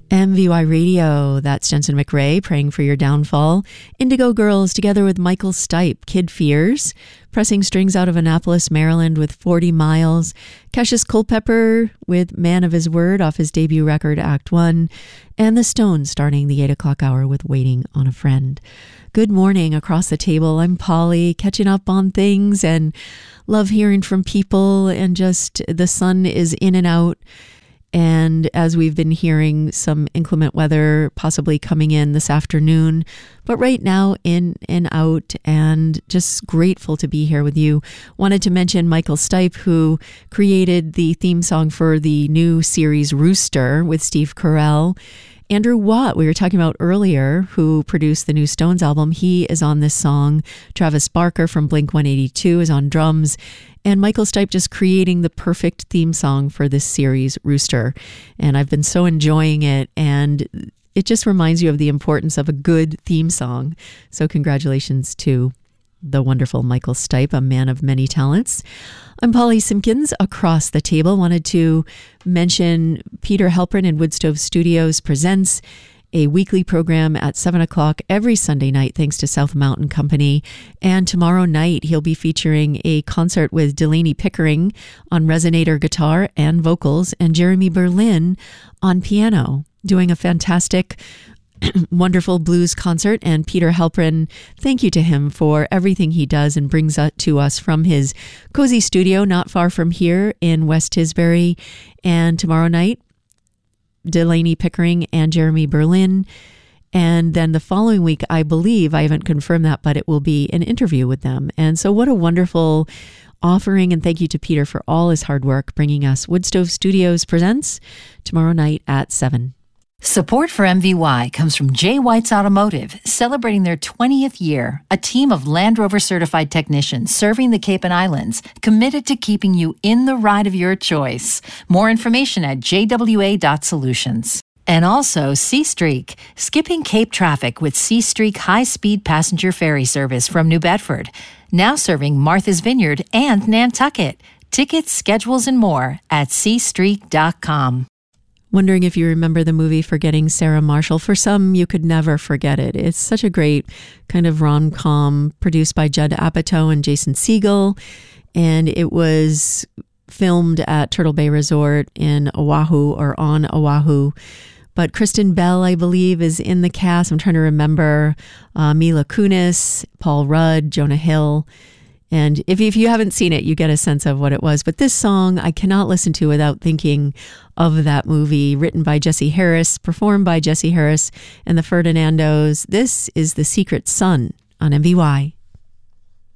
MVY Radio, that's Jensen McRae, Praying for Your Downfall. Indigo Girls, together with Michael Stipe, Kid Fears. Pressing Strings out of Annapolis, Maryland with 40 Miles. Cassius Culpepper with Man of His Word off his debut record, Act One. And The Stones starting the 8 o'clock hour with Waiting on a Friend. Good morning across the table. I'm Polly, catching up on things and love hearing from people, and just the sun is in and out. And as we've been hearing, some inclement weather possibly coming in this afternoon, but right now in and out, and just grateful to be here with you. Wanted to mention Michael Stipe, who created the theme song for the new series Rooster with Steve Carell. Andrew Watt, we were talking about earlier, who produced the new Stones album, he is on this song. Travis Barker from Blink-182 is on drums. And Michael Stipe just creating the perfect theme song for this series, Rooster. And I've been so enjoying it, and it just reminds you of the importance of a good theme song. So congratulations to the wonderful Michael Stipe, a man of many talents. I'm Polly Simpkins. Across the table, wanted to mention Peter Halpern in Woodstove Studios presents a weekly program at 7 o'clock every Sunday night, thanks to South Mountain Company. And tomorrow night, he'll be featuring a concert with Delaney Pickering on resonator guitar and vocals, and Jeremy Berlin on piano, doing a fantastic wonderful blues concert. And Peter Halpern, thank you to him for everything he does and brings to us from his cozy studio not far from here in West Tisbury. And tomorrow night, Delaney Pickering and Jeremy Berlin. And then the following week, I believe, I haven't confirmed that, but it will be an interview with them. And so what a wonderful offering, and thank you to Peter for all his hard work bringing us Woodstove Studios presents tomorrow night at 7. Support for MVY comes from J. White's Automotive, celebrating their 20th year. A team of Land Rover certified technicians serving the Cape and Islands, committed to keeping you in the ride of your choice. More information at jwa.solutions. And also C-Streak, skipping Cape traffic with C-Streak high-speed passenger ferry service from New Bedford. Now serving Martha's Vineyard and Nantucket. Tickets, schedules, and more at cstreak.com. Wondering if you remember the movie Forgetting Sarah Marshall. For some, you could never forget it. It's such a great kind of rom-com produced by Judd Apatow and Jason Segel. And it was filmed at Turtle Bay Resort in Oahu, or on Oahu. But Kristen Bell, I believe, is in the cast. I'm trying to remember. Mila Kunis, Paul Rudd, Jonah Hill. And if you haven't seen it, you get a sense of what it was. But this song, I cannot listen to without thinking of that movie, written by Jesse Harris, performed by Jesse Harris and the Ferdinandos. This is The Secret Son on MVY.